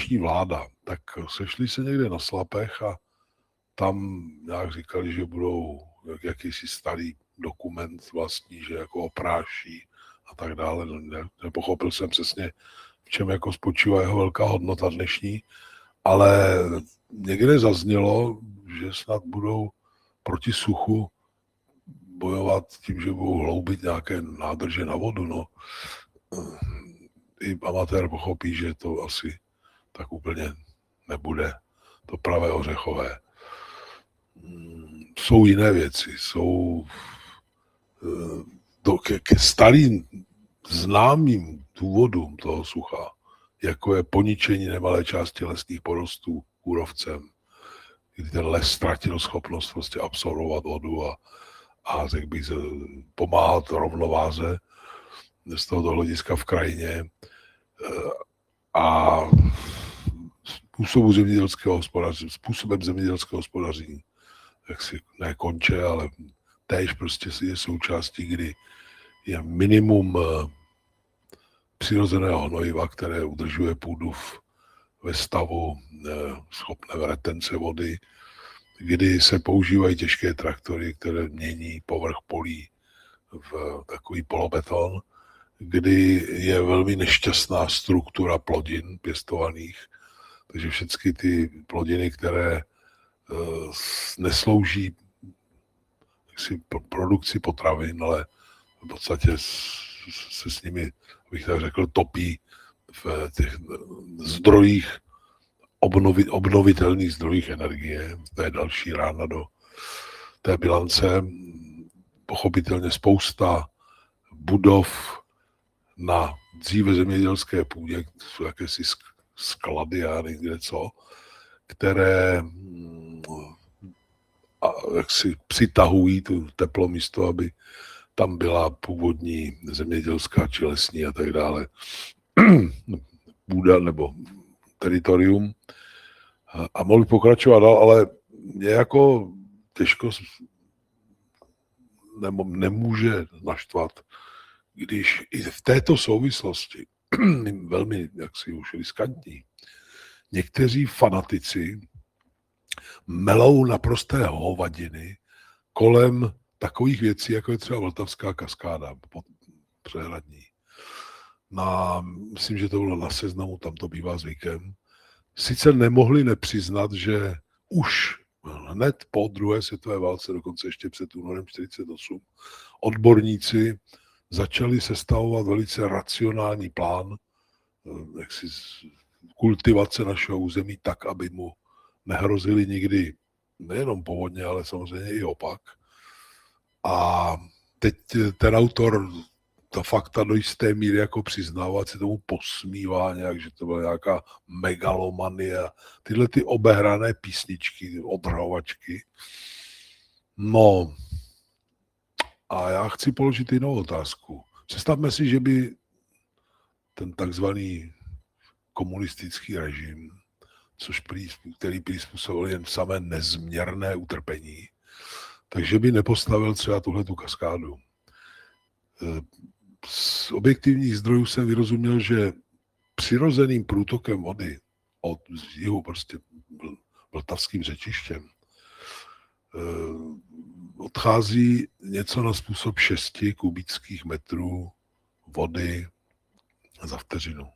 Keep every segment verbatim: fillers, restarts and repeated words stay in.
dnešní vláda, tak sešli se někde na Slapech a tam nějak říkali, že budou jak, jakýsi starý dokument vlastní, že jako opráší a tak dále. Ne, nepochopil jsem přesně, v čem jako spočívá jeho velká hodnota dnešní, ale někde zaznělo, že snad budou proti suchu bojovat tím, že budou hloubit nějaké nádrže na vodu. No. I amatér pochopí, že to asi tak úplně nebude to pravé ořechové. Jsou jiné věci, jsou to ke, ke starým známým důvodům toho sucha, jako je poničení nemalé části lesních porostů kůrovcem, kdy ten les ztratil schopnost prostě absorbovat vodu a, a řekl bych, pomáhat rovnováze z tohoto hlediska v krajině a způsobu zemědělského hospodaření, způsobem zemědělského hospodaření, jak si ne konče, ale též prostě je součástí, kdy je minimum přirozeného hnojiva, které udržuje půdu v, ve stavu schopné retence vody, kdy se používají těžké traktory, které mění povrch polí v takový polobeton, kdy je velmi nešťastná struktura plodin pěstovaných, takže všechny ty plodiny, které uh, neslouží jaksi, produkci potravin, ale v podstatě se s nimi, abych tak řekl, topí v těch zdrojích, obnovit, obnovitelných zdrojích energie. To je další rána do té bilance. Pochopitelně spousta budov na dříve zemědělské půdě, jsou jakési sklady a někde co, které a jak si přitahují tu teplo místo, aby tam byla původní zemědělská či lesní a tak dále půda nebo teritorium. A mohl pokračovat dál, ale mě jako těžko nemůže naštvat, když i v této souvislosti, velmi jaksi už riskantní, někteří fanatici melou naprosté hovadiny kolem takových věcí, jako je třeba Vltavská kaskáda přehradní. Na, myslím, že to bylo na Seznamu, tam to bývá zvykem. Sice nemohli nepřiznat, že už hned po druhé světové válce, dokonce ještě před únorem čtyřicet osm, odborníci začali sestavovat velice racionální plán jaksi kultivace našeho území tak, aby mu nehrozily nikdy nejenom povodně, ale samozřejmě i opak. A teď ten autor ta fakta do jisté míry jako přiznává, se tomu posmívá nějak, že to byla nějaká megalomanie, tyhle ty obehrané písničky, odhrhovačky. No, a já chci položit jinou otázku. Představme si, že by ten takzvaný komunistický režim, což prý, který prý způsobil jen samé nezměrné utrpení, takže by nepostavil třeba tuhletu kaskádu. Z objektivních zdrojů jsem vyrozuměl, že přirozeným průtokem vody od jihu prostě vltavským řečištěm odchází něco na způsob šesti kubických metrů vody za vteřinu.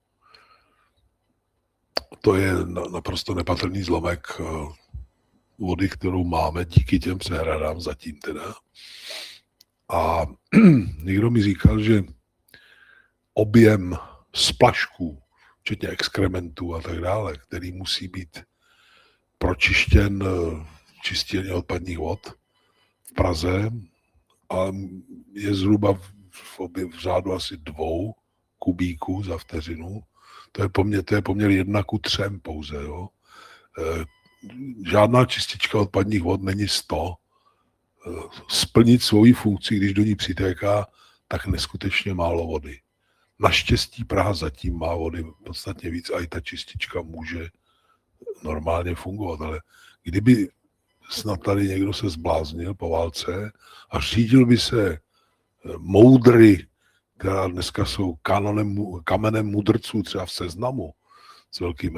To je naprosto nepatrný zlomek vody, kterou máme díky těm přehradám zatím teda. A někdo mi říkal, že objem splašků, včetně exkrementů a tak dále, který musí být pročištěn čistírně odpadních vod v Praze, a je zhruba v, objem, v řádu asi dvou kubíků za vteřinu. To je poměr, to je poměr jedna ku třem pouze. Jo. Žádná čistička odpadních vod není sto. Splnit svoji funkci, když do ní přitéká, tak neskutečně málo vody. Naštěstí Praha zatím má vody podstatně víc a i ta čistička může normálně fungovat, ale kdyby snad tady někdo se zbláznil po válce a řídil by se moudry, která dneska jsou kanonem, kamenem mudrců třeba v Seznamu s velkým